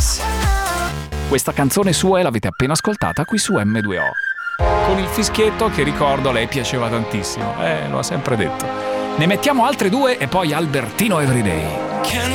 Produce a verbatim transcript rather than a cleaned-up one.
Davis. Questa canzone sua l'avete appena ascoltata qui su emme due o. Con il fischietto che ricordo a lei piaceva tantissimo. Eh, lo ha sempre detto. Ne mettiamo altre due e poi Albertino Everyday.